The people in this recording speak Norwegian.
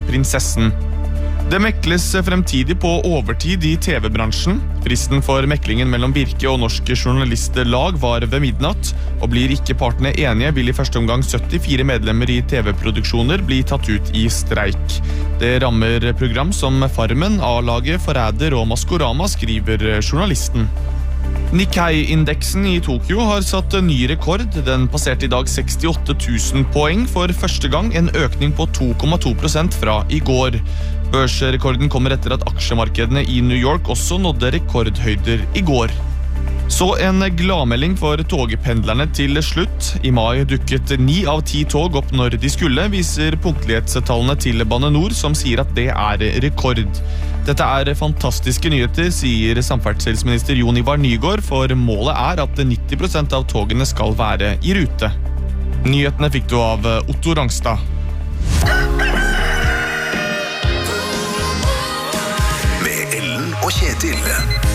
prinsessen. Det mekles fremtidig på overtid i TV-bransjen. Fristen for meklingen mellom Virke og Norsk Journalistlag var ved midnatt, og blir ikke partene enige vil i første omgang 74 medlemmer i TV-produksjoner bli tatt ut i streik. Det rammer program som Farmen, A-laget, Forræder og Maskorama, skriver journalisten. Nikkei-indeksen i Tokyo har satt ny rekord. Den passerte i dag 68 000 poeng for første gang, en økning på 2,2% fra i går. Børsrekorden kommer etter at aksjemarkedene i New York også nådde rekordhøyder i går. Så en gladmelding for togpendlerne til slutt. I mai dukket 9 av 10 tog opp når de skulle, viser punktlighetstallene til Bane Nor, som sier at det er rekord. Dette er fantastiske nyheter, sier samferdselsminister Jon Ivar Nygård, for målet er at 90% av togene skal være i rute. Nyhetene fikk du av Otto Rangstad. Med Ellen og Kjetil.